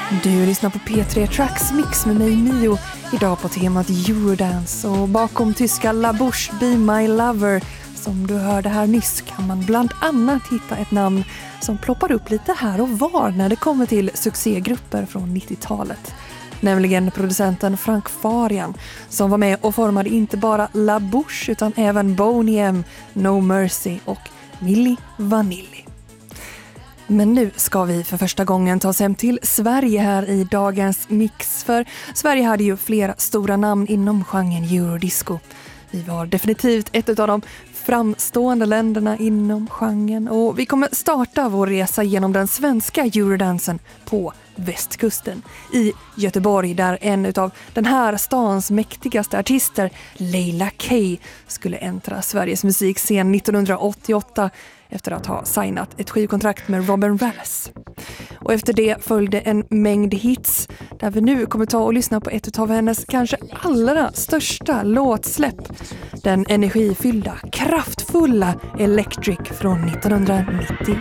Du lyssnar på P3 Tracks Mix med mig Mio. Idag på temat Eurodance och bakom tyska La Bouche Be My Lover som du hörde här nyss kan man bland annat hitta ett namn som ploppar upp lite här och var när det kommer till succégrupper från 90-talet. Nämligen producenten Frank Farian som var med och formade inte bara La Bouche utan även Boney M, No Mercy och Milli Vanilli. Men nu ska vi för första gången ta oss hem till Sverige här i dagens mix. För Sverige hade ju flera stora namn inom genren eurodisco. Vi var definitivt ett av de framstående länderna inom genren. Och vi kommer starta vår resa genom den svenska eurodansen på västkusten. I Göteborg där en av den här stans mäktigaste artister, Leila K, skulle äntra Sveriges musikscen 1988 efter att ha signat ett skivkontrakt med Robin Rass. Och efter det följde en mängd hits där vi nu kommer ta och lyssna på ett av hennes kanske allra största låtsläpp. Den energifyllda, kraftfulla Electric från 1991.